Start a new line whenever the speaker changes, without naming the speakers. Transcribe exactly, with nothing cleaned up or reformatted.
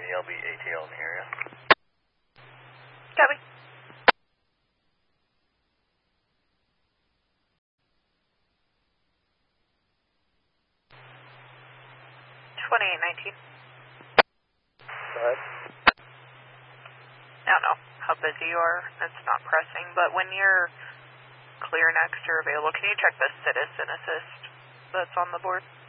any L B A T L in the area.
Copy. twenty-eight nineteen.
Go ahead.
I don't know how busy you are. It's not pressing, but when you're clear next or available, can you check the citizen assist that's on the board?